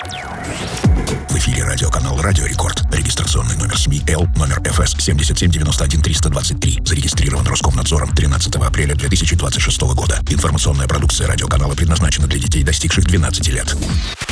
В эфире радиоканал «Радио Рекорд». Регистрационный номер СМИ Л, номер ФС 7791-323. Зарегистрирован Роскомнадзором 13 апреля 2026 года. Информационная продукция радиоканала предназначена для детей, достигших 12 лет.